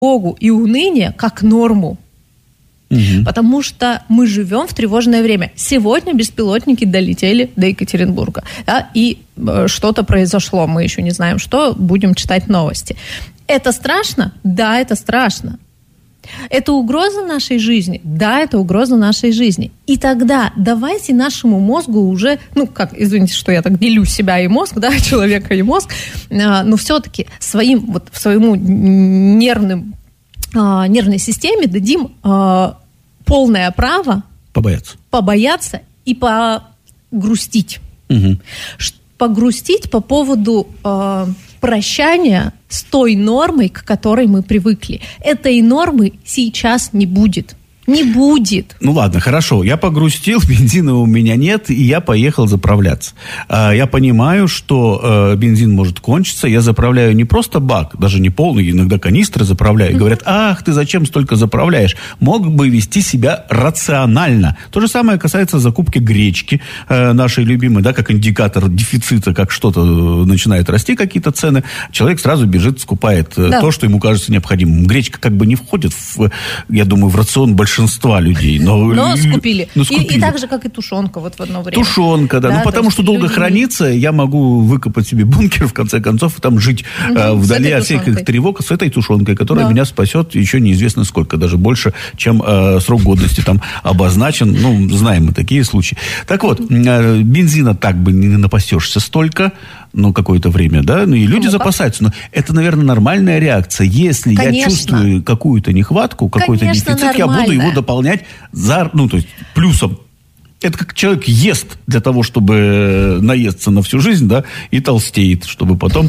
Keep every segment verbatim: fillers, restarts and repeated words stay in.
тревогу и уныние как норму. Угу. Потому что мы живем в тревожное время. Сегодня беспилотники долетели до Екатеринбурга. Да, и э, что-то произошло. Мы еще не знаем, что. Будем читать новости. Это страшно? Да, это страшно. Это угроза нашей жизни? Да, это угроза нашей жизни. И тогда давайте нашему мозгу уже, ну, как, извините, что я так делю себя и мозг, да, человека и мозг, э, но все-таки своим, вот, своему нервным, э, нервной системе дадим э, полное право побояться, побояться и погрустить. Угу. Погрустить по поводу э, прощания с той нормой, к которой мы привыкли. Этой нормы сейчас не будет. Не будет. Ну ладно, хорошо. Я погрустил, бензина у меня нет, и я поехал заправляться. Я понимаю, что бензин может кончиться. Я заправляю не просто бак, даже не полный, иногда канистры заправляю. И говорят, ах, ты зачем столько заправляешь? Мог бы вести себя рационально. То же самое касается закупки гречки нашей любимой, да, как индикатор дефицита, как что-то начинает расти, какие-то цены. Человек сразу бежит, скупает да. то, что ему кажется необходимым. Гречка как бы не входит, в, я думаю, в рацион большинства людей. Но, но скупили. Но скупили. И, и так же, как и тушенка вот в одно время. Тушенка, да. да ну, потому что долго люди... хранится, я могу выкопать себе бункер, в конце концов, и там жить угу, э, вдали от всех этих тревог с этой тушенкой, которая да. меня спасет еще неизвестно сколько, даже больше, чем э, срок годности там обозначен. Ну, знаем мы такие случаи. Так вот, э, бензина так бы не напасешься столько, ну, какое-то время, да, ну, и люди ну, запасаются. Но это, наверное, нормальная реакция. Если Конечно. я чувствую какую-то нехватку, какой-то Конечно, дефицит, нормально. я буду его дополнять за, ну, то есть, плюсом. Это как человек ест для того, чтобы наесться на всю жизнь, да, и толстеет, чтобы потом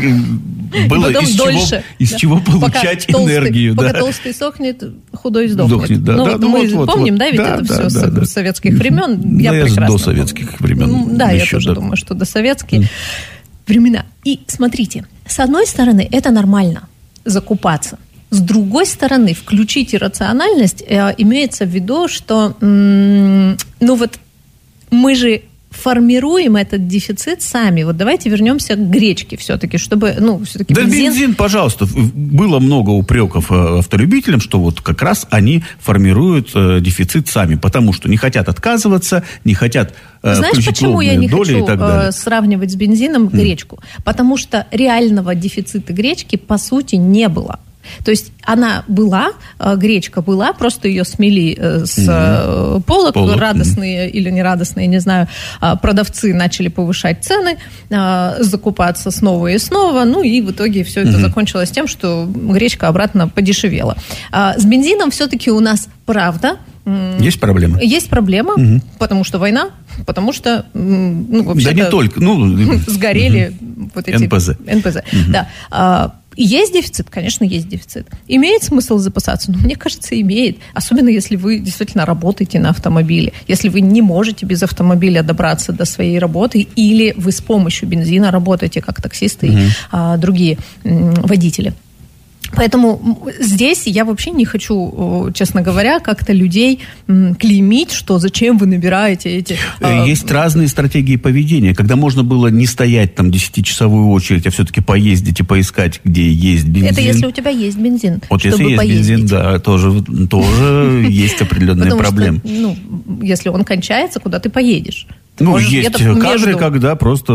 было потом из, дольше, чего, из да. чего получать пока энергию. Толстый, да. Пока толстый сохнет, худой сдохнет. сдохнет да, ну, да, вот ну, мы вот, помним, вот, да, ведь да, это да, все да, с да. советских времен. Я да, прекрасно до советских времен. Да, еще, я тоже да. думаю, что до советских времена. И смотрите, с одной стороны, это нормально закупаться. С другой стороны, включить иррациональность э, имеется в виду, что м- ну вот мы же формируем этот дефицит сами. Вот давайте вернемся к гречке все-таки, чтобы, ну, все-таки да бензин... бензин, пожалуйста. Было много упреков автолюбителям, что вот как раз они формируют э, дефицит сами, потому что не хотят отказываться, не хотят э, Знаешь, включить почему я не доли хочу и так далее. Э, сравнивать с бензином mm. гречку? Потому что реального дефицита гречки, по сути, не было. То есть она была, гречка была, просто ее смели с mm-hmm. полок, полок, радостные mm-hmm. или нерадостные, не знаю, продавцы начали повышать цены, закупаться снова и снова, ну и в итоге все это mm-hmm. закончилось тем, что гречка обратно подешевела. С бензином все-таки у нас, правда, есть проблема? Есть проблема, угу. потому что война, потому что, ну, вообще-то... Да не только, ну... Сгорели угу. вот эти... эн пэ зэ. эн пэ зэ, угу. да. Есть дефицит? Конечно, есть дефицит. Имеет смысл запасаться? Ну, мне кажется, имеет. Особенно, если вы действительно работаете на автомобиле. Если вы не можете без автомобиля добраться до своей работы, или вы с помощью бензина работаете, как таксисты угу. и а, другие м, водители. Поэтому здесь я вообще не хочу, честно говоря, как-то людей клеймить, что зачем вы набираете эти... Есть э... разные стратегии поведения, когда можно было не стоять там десятичасовую очередь, а все-таки поездить и поискать, где есть бензин. Это если у тебя есть бензин. Вот если есть поездить. бензин, да, тоже, тоже есть определенные проблемы. Ну, если он кончается, куда ты поедешь? Ну, есть кадры, между... когда просто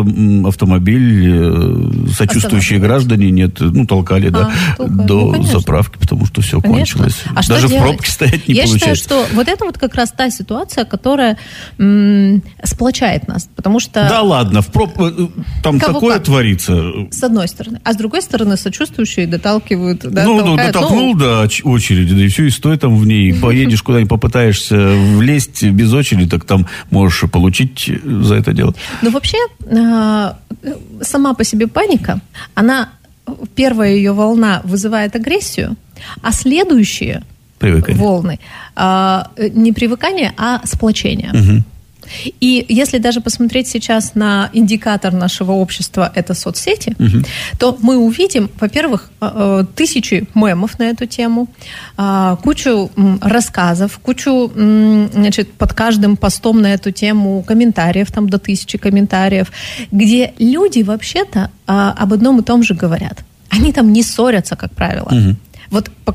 автомобиль, сочувствующие граждане, нет, ну, толкали, а, да, толкали. до ну, заправки, потому что все конечно. кончилось. А Даже в пробке стоять не Я получается. Я считаю, что вот это вот как раз та ситуация, которая м- сплочает нас, потому что... Да ладно, в проб... там Кого такое как? творится. С одной стороны. А с другой стороны, сочувствующие доталкивают, да, ну, толкают. Ну, дотолкнул ну... до очереди, да и все, и стой там в ней. Поедешь куда-нибудь, попытаешься влезть без очереди, так там можешь получить за это дело. Ну, вообще, сама по себе паника, она, первая ее волна вызывает агрессию, а следующие привыкание. волны не привыкание, а сплочение. Угу. И если даже посмотреть сейчас на индикатор нашего общества, это соцсети, угу. то мы увидим, во-первых, тысячи мемов на эту тему, кучу рассказов, кучу, значит, под каждым постом на эту тему комментариев, там до тысячи комментариев, где люди вообще-то об одном и том же говорят. Они там не ссорятся, как правило. Угу. Вот